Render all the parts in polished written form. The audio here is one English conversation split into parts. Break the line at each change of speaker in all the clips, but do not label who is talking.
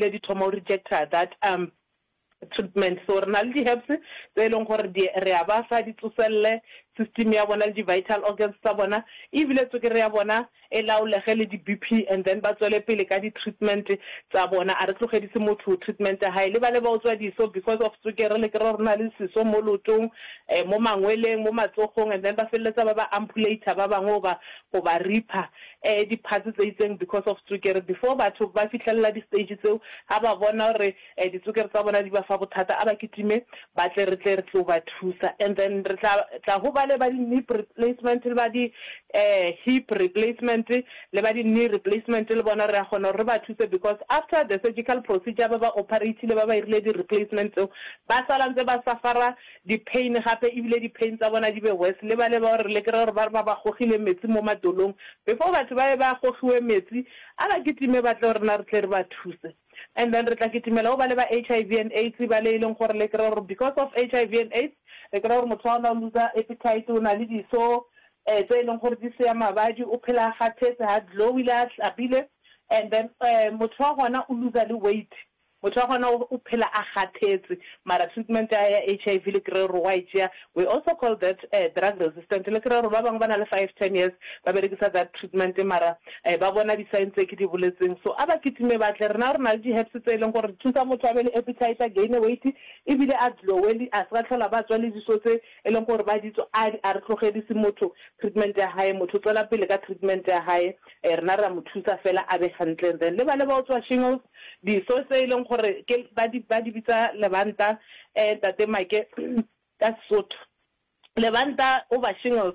ebile di thoma rejecta that treatment. So re na le di-herbs tse leng gore re a ba fa di tsoselle system ya bona le di-vital organs tsa bona, ebile tswekere ya bona e laolege le di-BP, and then ba tswele pele ka di-treatment tsa bona. A re tlogedise motho treatment ya hae le ba le ba o tswa diso because of tswekere le kere re na le seso mo lotong, mo mangweleng, mo matsogong, and then ba feleletsa ba ba ampulata ba bangwe go ba ripa di-parts tse itseng because of tswekere. Before batho ba fitlhelela di-stage tseo, ha ba bona gore ditswekere tsa bona di ba fa bothata, a ba kitime ba tle re tlo ba thusa. And then re tla ho ba le ba di-knee replacement le ba di-hip replacement le ba di-knee replacement le bona re a kgona re ba thuse, because after the surgical procedure ba operate le ba irile di-replacement tseo ba sala ntse ba suffer di-pain gape, ebile di-pain tsa bona di be worse. Le ba le ba gore le kere gore ba gogile metsi mo madolong, before batho ba gogiwe metsi a ba kitime ba tle rena re tle re ba thuse. And then re tla kitimela o ba le ba HIV and AIDS ba le ileng gore le kere gore because of HIV and AIDS le kere gore motho wa ona loser appetite, o na le diso tse e leng gore di seya mabadi, o phela gathetse ha dlowile a tlapile, and then motho wa gona o loser le weight, motho wa gona o phela a gathetse mara treatment ya HIV le kere ro wa itya. We also call that drug resistant. Le kere ro ba bang ba na le 5-10 years ba berekisa that treatment mara ba bona di signs tse ke di boletseng. So aba kitime ba tle rena re na le di-herbs tse leng gore thusa motho a be le appetite, a gain weight, ebile a dlowele a se ka tlhola ba tswa le diso tse e leng gore ba ditso a re tlogedise motho treatment ya hae, motho tswela pele ka treatment ya hae, rena ra mo thusa fela a be hantle. Then le ba le ba o tswa shingles diso tse e leng gore ke ba di bitsa lebanta tate make ka Sotho. Lebanta over shingles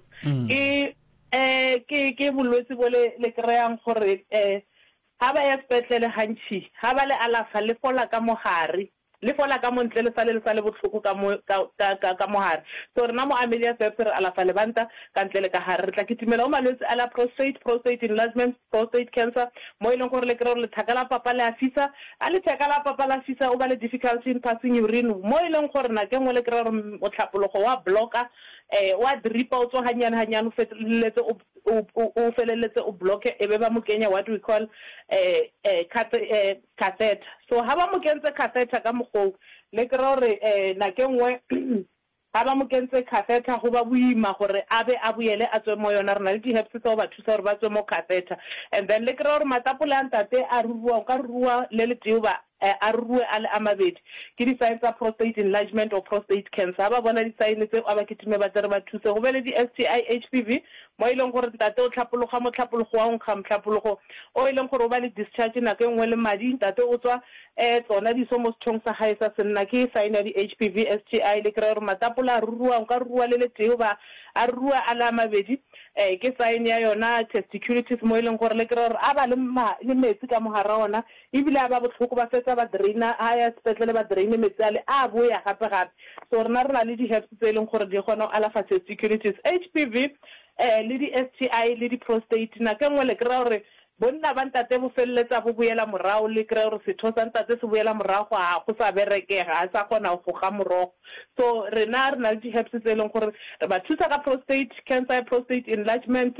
ke bolwetse bole le kreang gore ha ba ya sepetlele hantši ha ba le alafa le fola ka mogare, le fola ka montle le sale botlhoko ka mogare. So rena mo Amelia Herbs re alafa lebanta ka ntle le ka gare. Re tla kitimela o malwetse a la prostate enlargement, prostate cancer, mo e leng gore le kere le thaka la papa le a fisa, a le thaka la papa la fisa o ba le difficulty in passing urine, mo e leng gore na ke ngwe le kere o tlhapologo wa blocka wa dripa o tswa hanyane o feleletse o feleletse o block e be ba mo kenya what we call catheter. So ha ba mo kentse catheter ka mogong le kere gore na ke ngwe ha ba mo kentse catheter go ba boima gore a boele a tswe mo yona. Rena le di-herbs tsa ba thusa gore ba tswe mo catheter. And then le kere gore matapole a ntate a rua o ka rua le teo ba a rue a le a mabedi ke di-signs tsa prostate enlargement or prostate cancer. Ha ba bona di-sign tseo a ba kitime ba tle ba thuse. Go be le di-STI HPV mo e leng gore ntate o tlhapologa mo tlhapologo wa nkga motlhapologo o e leng gore o ba le discharge nako e nngwe le madi, ntate o tswa tsona diso mo sethong sa gae sa senna, ke sign ya di-HPV STI. Le kry-e gore matapola a rurua, o ka rua le teo ba a rua a le a mabedi ke sign ya yona testiculitis mo e leng gore le kry-e gore a ba le metsi ka mogara ona, ebile a ba botlhoko ba fetsa ba draina a ya sepetlele ba draine metsi a le a boya gape. So rena re na le di-herbs tse e leng gore di kgona go alafa testiculitis, HPV le di-STI le di-prostate. Na ke nngwe le kry-e gore bonna ba ntate bo feleletsa bo boela morago, le kry-e gore setho sa ntate se boela morago a go sa berekega, a sa kgona go ga morogo. So rena re na le di-herbs tse e leng gore re ba thusa ka prostate cancer, prostate enlargement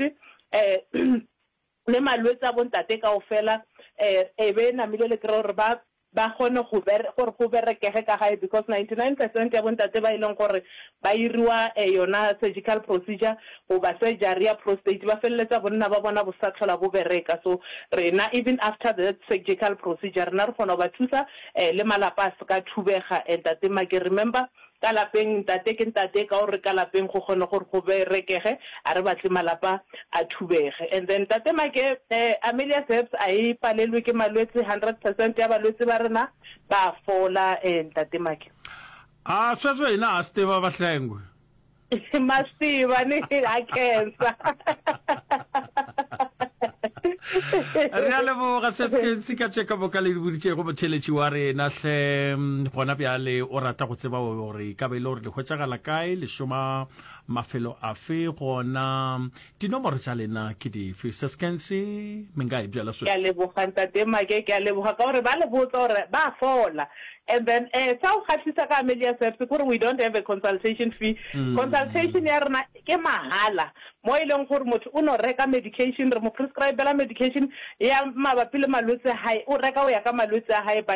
le malwetse a bontate kaofela e be namile le kry-e gore ba kgone go berekege ka gae, because 99% ya bontate ba e leng gore ba iriwa yona surgical procedure o ba surgery ya prostate ba feleletsa bonna ba bona bo sa tlhola bo bereka. So rena even after the surgical procedure rena re kgona ba thusa le malapa a se ka thubega. Ntate make remember ka lapeng ntate ke ntate ka gore ka lapeng go kgone gore go berekege a re batle malapa a thubege. And then tate make Amelia Herbs a e palelwe ke malwetse 100% ya balwetse ba rena ba fola. Ntate make
a sweswe ina a steva ba hlengwe
mastiva ni a cancer
re a leboga se ka cheka bokale di boditse go motheletši wa rena hle gona bjale o rata go tseba gore ka be le gore le hwetšagala kae le šoma mafelo afe gona dinomoro tša lena ke dife seskense menga e bjala
ke a leboga ntate make ke a leboga ka gore ba le botsa gore ba fola. And then sa o khatlisa ka Amelia Herbs gore we don't have a consultation fee. Consultation ya rena ke mahala mo e leng gore motho o no reka medication re mo prescribe la medication ya mabapi le malwetse hae o reka o ya ka malwetse a hae.